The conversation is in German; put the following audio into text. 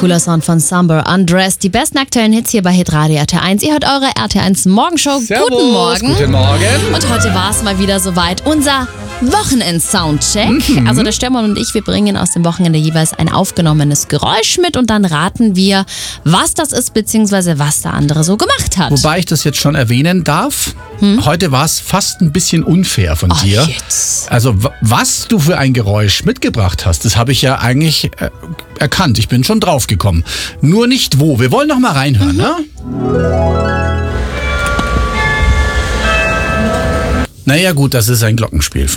cooler Sound von Somber Undressed. Die besten aktuellen Hits hier bei Hitradio RT1. Ihr hört eure RT1 Morgenshow. Servus, Guten Morgen. Guten Morgen. Und heute war es mal wieder soweit. Unser Wochenend-Soundcheck. Also der Stefan und ich, wir bringen aus dem Wochenende jeweils ein aufgenommenes Geräusch mit und dann raten wir, was das ist, beziehungsweise was der andere so gemacht hat. Wobei ich das jetzt schon erwähnen darf, heute war es fast ein bisschen unfair von dir. Jetzt. Also was du für ein Geräusch mitgebracht hast, das habe ich ja eigentlich erkannt. Ich bin schon drauf gekommen. Nur nicht wo. Wir wollen noch mal reinhören, ne? Naja gut, das ist ein Glockenspiel.